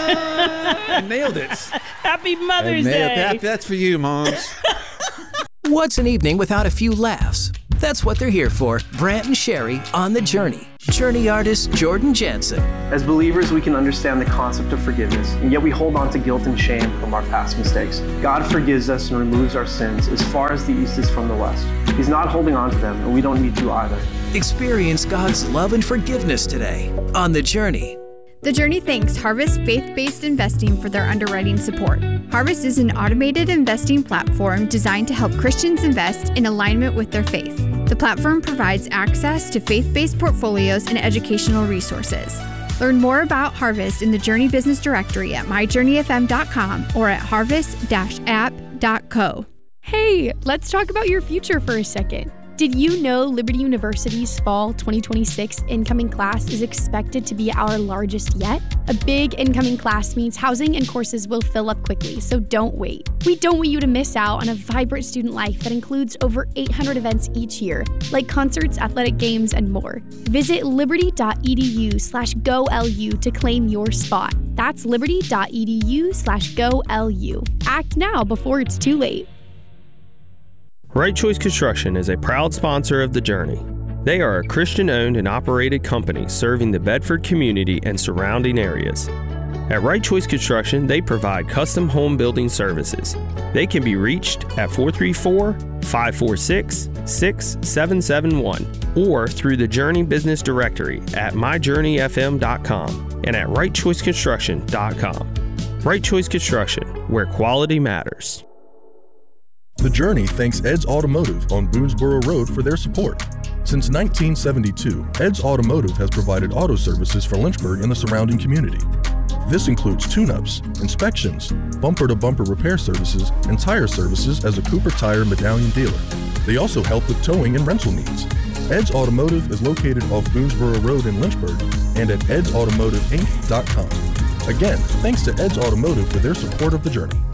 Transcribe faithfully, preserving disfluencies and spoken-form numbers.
Nailed it. Happy Mother's I nailed Day. that. That's for you, moms. What's an evening without a few laughs? That's what they're here for. Brant and Sherry on The Journey. Journey artist Jordan Jansen. As believers, we can understand the concept of forgiveness, and yet we hold on to guilt and shame from our past mistakes. God forgives us and removes our sins as far as the east is from the west. He's not holding on to them, and we don't need to either. Experience God's love and forgiveness today on The Journey. The Journey thanks Harvest Faith-Based Investing for their underwriting support. Harvest is an automated investing platform designed to help Christians invest in alignment with their faith. The platform provides access to faith-based portfolios and educational resources. Learn more about Harvest in the Journey Business Directory at my journey f m dot com or at harvest dash app dot co. Hey, let's talk about your future for a second. Did you know Liberty University's fall twenty twenty-six incoming class is expected to be our largest yet? A big incoming class means housing and courses will fill up quickly, so don't wait. We don't want you to miss out on a vibrant student life that includes over eight hundred events each year, like concerts, athletic games, and more. Visit liberty.edu slash GoLU to claim your spot. That's liberty.edu slash GoLU. Act now before it's too late. Right Choice Construction is a proud sponsor of The Journey. They are a Christian-owned and operated company serving the Bedford community and surrounding areas. At Right Choice Construction, they provide custom home building services. They can be reached at four three four, five four six, six seven seven one or through the Journey Business Directory at my journey f m dot com and at right choice construction dot com. Right Choice Construction, where quality matters. The Journey thanks Ed's Automotive on Boonesboro Road for their support. Since nineteen seventy-two, Ed's Automotive has provided auto services for Lynchburg and the surrounding community. This includes tune-ups, inspections, bumper-to-bumper repair services, and tire services as a Cooper Tire Medallion dealer. They also help with towing and rental needs. Ed's Automotive is located off Boonesboro Road in Lynchburg and at eds automotive inc dot com. Again, thanks to Ed's Automotive for their support of The Journey.